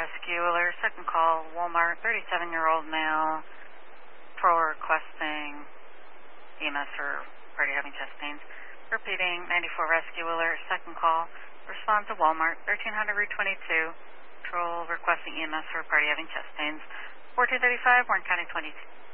rescue alert, second call, Walmart, 37-year-old male, patrol requesting EMS for party having chest pains. Repeating, 94 rescue alert, second call, respond to Walmart, 1300 Route 22, patrol requesting EMS for party having chest pains. 1435, Warren County 22.